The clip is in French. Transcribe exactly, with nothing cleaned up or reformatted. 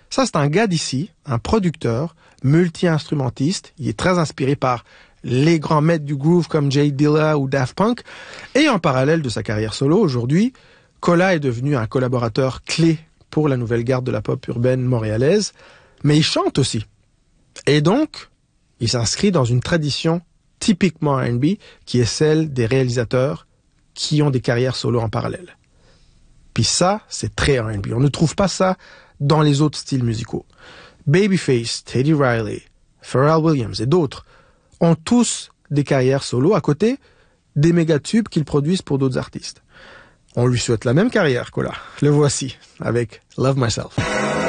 Ça, c'est un gars d'ici, un producteur, multi-instrumentiste. Il est très inspiré par les grands maîtres du groove comme Jay Dilla ou Daft Punk. Et en parallèle de sa carrière solo, aujourd'hui, Kola est devenu un collaborateur clé pour la nouvelle garde de la pop urbaine montréalaise. Mais il chante aussi. Et donc, il s'inscrit dans une tradition typiquement R and B qui est celle des réalisateurs qui ont des carrières solo en parallèle. Puis ça, c'est très R and B. On ne trouve pas ça dans les autres styles musicaux. Babyface, Teddy Riley, Pharrell Williams et d'autres ont tous des carrières solo à côté des méga-tubes qu'ils produisent pour d'autres artistes. On lui souhaite la même carrière, Kola. Le voici avec Love Myself.